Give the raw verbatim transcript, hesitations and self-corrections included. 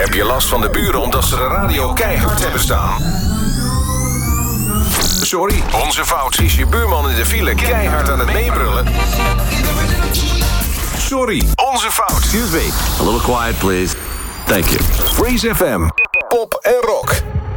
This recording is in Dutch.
Heb je last van de buren omdat ze de radio keihard hebben staan? Sorry, onze fout. Is je buurman in de file keihard aan het meebrullen? Sorry, onze fout. Excuse me, a little quiet please. Thank you. Freeze F M. Pop en rock.